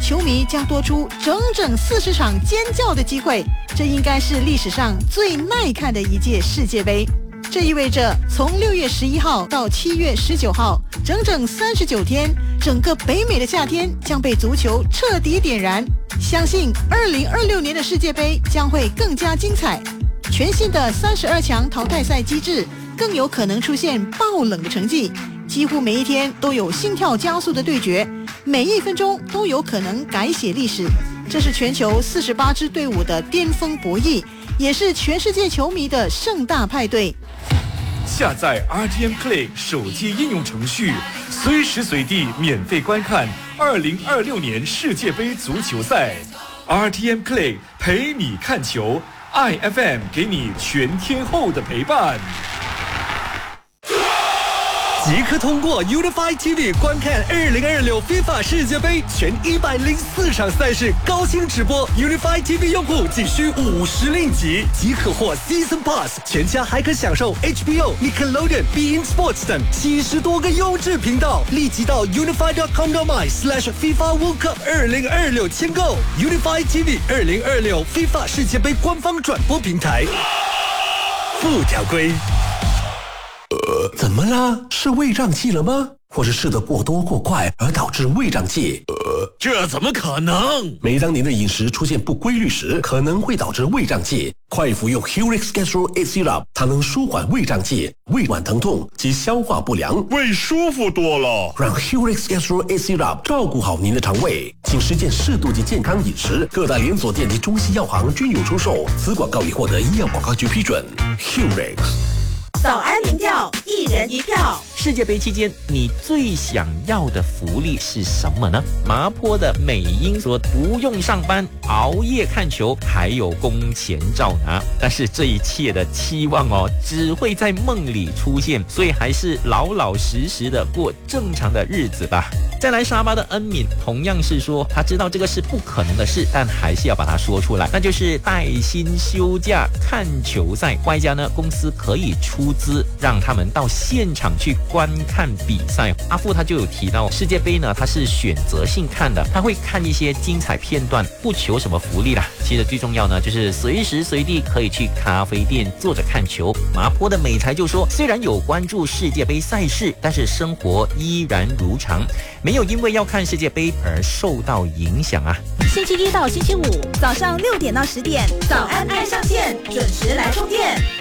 球迷将多出整整40场尖叫的机会，这应该是历史上最耐看的一届世界杯。这意味着从6月11号到7月19号，整整39天，整个北美的夏天将被足球彻底点燃。相信2026年的世界杯将会更加精彩。全新的32强淘汰赛机制更有可能出现爆冷的成绩，几乎每一天都有心跳加速的对决，每1分钟都有可能改写历史。这是全球48支队伍的巅峰博弈，也是全世界球迷的盛大派对。 下载 RTM Play 手机应用程序，随时随地免费观看2026年世界杯足球赛。RTM Play 陪你看球，IFM 给你全天候的陪伴。 即刻通过 Unify TV 观看2026 FIFA 世界杯全104场赛事高清直播。Unify TV 用户仅需50令吉即可获 Season Pass， 全家还可享受 HBO、Nickelodeon、Bein Sports 等70多个优质频道。立即到 unify.com.my/FIFA World Cup 2026签购 Unify TV 2026 FIFA 世界杯官方转播平台。附条规。 怎么了？是胃胀气了吗？或是吃得过多过快而导致胃胀气？ 这怎么可能？ 每当您的饮食出现不规律时，可能会导致胃胀气。快服用 Helix Gastro A Syrup， 它能舒缓胃胀气、胃脘疼痛及消化不良， 胃舒服多了。 让 Helix Gastro A Syrup 照顾好您的肠胃，请实践适度及健康饮食。各大连锁店及中西药行均有出售。此广告已获得医药广告局批准。Helix。 早安民调，1人1票。 世界杯期间，你最想要的福利是什么呢？麻坡的美英说不用上班，熬夜看球，还有工钱照拿。但是这一切的期望只会在梦里出现，所以还是老老实实的过正常的日子吧。再来沙巴的恩敏同样是说，他知道这个是不可能的事，但还是要把它说出来，那就是带薪休假看球赛，外加呢公司可以出资让他们到现场去观看比赛。阿富他就有提到，世界杯呢他是选择性看的，他会看一些精彩片段，不求什么福利啦。其实最重要呢就是随时随地可以去咖啡店坐着看球。麻坡的美才就说，虽然有关注世界杯赛事，但是生活依然如常，没有因为要看世界杯而受到影响啊。 星期1到星期5早上6点到10点，早安爱上线准时来充电。